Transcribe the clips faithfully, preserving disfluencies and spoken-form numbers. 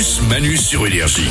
bus Manu sur Énergie.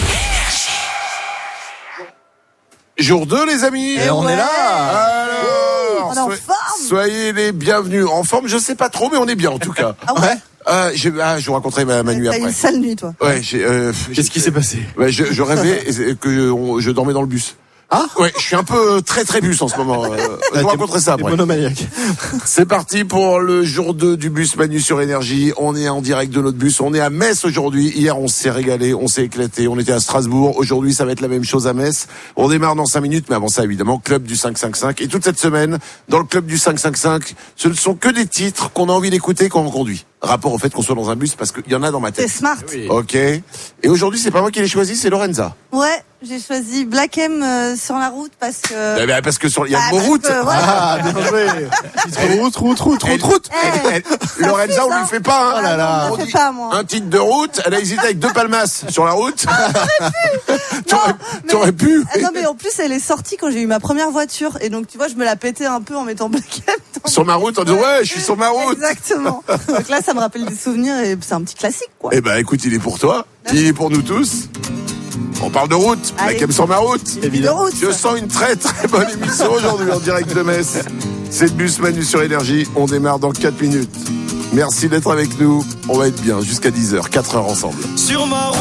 Jour deux, les amis. Et on est là. Alors, on est en soy- forme. soyez les bienvenus. En forme, je sais pas trop, mais on est bien en tout cas. Ah ouais. Euh, j'ai, ah, je vous raconterai ma, ma nuit T'as après. une sale nuit, toi. Ouais, j'ai, euh, Qu'est-ce qui s'est passé? Ouais, je, je rêvais que on- je dormais dans le bus. Ah Ouais, je suis un peu très très bus en ce moment. Euh, je vous raconterai ça T'es après. monomaniaque. C'est parti pour le jour deux du bus Manu sur Énergie. On est en direct de notre bus. On est à Metz aujourd'hui. Hier, on s'est régalé, on s'est éclaté. On était à Strasbourg. Aujourd'hui, ça va être la même chose à Metz. On démarre dans cinq minutes, mais avant ça, évidemment, club du cinq cinq cinq. Et toute cette semaine, dans le club du cinq cinq cinq, ce ne sont que des titres qu'on a envie d'écouter quand on conduit. Rapport au fait qu'on soit dans un bus, parce qu'il y en a dans ma T'es tête. smart. Ok. Et aujourd'hui, c'est pas moi qui l'ai choisi, c'est Lorenza. Ouais, j'ai choisi Black M euh, sur la route parce que. Eh ben, parce que sur, il y a Ah, le mot parce route. que, ouais. Ah, bien joué. Route, route, route, Elle- route, route. elle- elle- Lorenza, on lui fait pas, hein. Oh là là. Je On fais dit pas, moi. un titre de route, elle a hésité avec deux palmas sur la route. T'aurais, Non, mais- t'aurais pu. Ah non, mais en plus, elle est sortie quand j'ai eu ma première voiture. Et donc, tu vois, je me la pétais un peu en mettant Black M. dans- Sur ma route, en disant ouais, je suis sur ma route. Exactement. Donc là, ça me rappelle des souvenirs et c'est un petit classique, quoi. Eh ben, écoute, il est pour toi, il est pour nous tous. On parle de route, Allez. Black M sur ma route. De Évidemment. route. Je sens une très très bonne émission aujourd'hui en direct de Metz. C'est le bus Manu sur Énergie. On démarre dans quatre minutes. Merci d'être avec nous. On va être bien jusqu'à dix heures, quatre heures ensemble. Sur ma route.